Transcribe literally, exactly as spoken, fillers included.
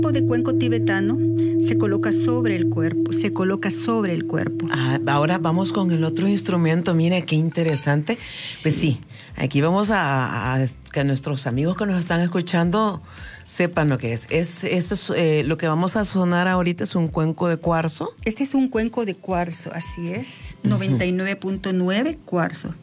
de cuenco tibetano se coloca sobre el cuerpo, se coloca sobre el cuerpo. Ah, ahora vamos con el otro instrumento. Mira qué interesante. Pues sí, aquí vamos a, a que nuestros amigos que nos están escuchando sepan lo que es. Es eso es eh, lo que vamos a sonar ahorita es un cuenco de cuarzo. Este es un cuenco de cuarzo, así es, noventa y nueve punto nueve cuarzo.